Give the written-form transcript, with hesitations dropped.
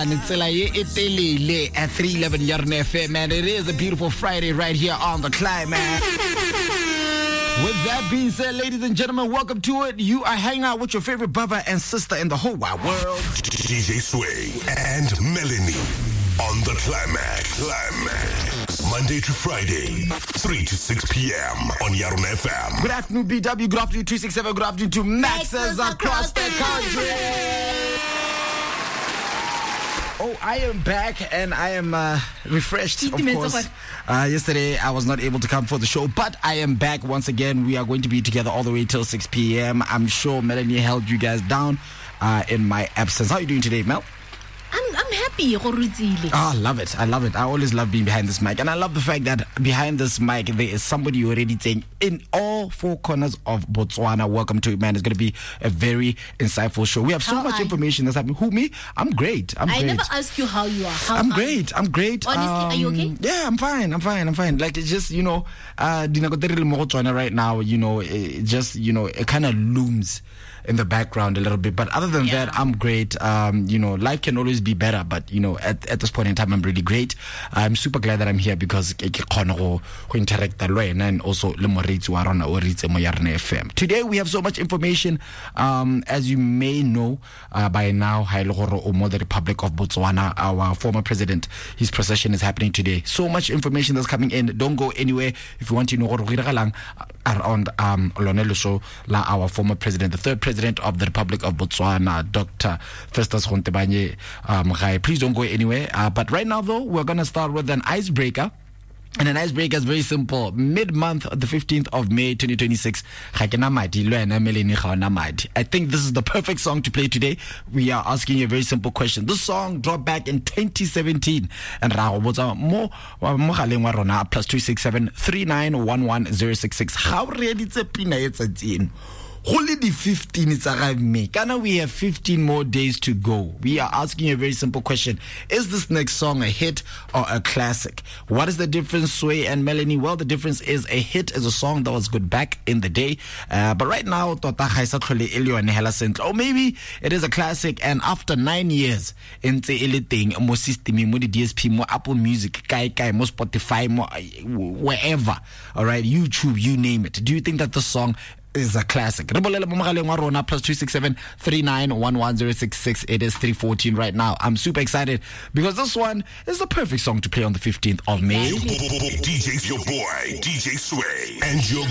man. It's like Itelile at 311 Yarn FM, man. It is a beautiful Friday right here on the Climax. With that being said, ladies and gentlemen, welcome to it. You are hanging out with your favorite brother and sister in the whole wide world, DJ Sway and Melanie on the Climax. Monday to Friday, 3 to 6 p.m. on Yarn FM. Good afternoon, BW. Good afternoon, 367. Good afternoon to Maxes across the country. Oh, I am back and I am refreshed, of course. Yesterday, I was not able to come for the show, but I am back once again. We are going to be together all the way till 6 p.m. I'm sure Melanie held you guys down in my absence. How are you doing today, Mel? I'm happy. Oh, I love it. I always love being behind this mic. And I love the fact that behind this mic, there is somebody already saying in all four corners of Botswana, welcome to it, man. It's going to be a very insightful show. We have so much information that's happening. Who, me? I'm great. I never asked you how you are. I'm great. Honestly, are you okay? Yeah, I'm fine. Like, it's just, right now, it just, it kind of looms in the background a little bit, but other than that, I'm great. Life can always be better, but at this point in time, I'm really great. I'm super glad that I'm here because I can interact and also FM. Today we have so much information. As you may know by now, the Republic of Botswana, our former president, his procession is happening today. So much information that's coming in. Don't go anywhere if you want to know around Lonelo Show, our former president, the third president of the Republic of Botswana, Dr. Festus Gontebanye. Please don't go anywhere. But right now, though, we're going to start with an icebreaker. And an icebreaker is very simple. Mid-month, the 15th of May, 2026, I think this is the perfect song to play today. We are asking you a very simple question. This song dropped back in 2017. And more plus 267 3911 How ready to pina Only the 15 it's arrived me. Ghana, we have 15 more days to go. We are asking you a very simple question. Is this next song a hit or a classic? What is the difference, Sway and Melanie? Well, the difference is a hit is a song that was good back in the day. But right now, or maybe it is a classic, and after 9 years, mo system, mo DSP, mo Apple Music, mo Spotify, mo wherever, all right, YouTube, you name it. Do you think that the song is a classic? Plus 267 3911 It is 3:14 right now. I'm super excited because this one is the perfect song to play on the 15th of May. DJ's your boy, DJ Sway, and your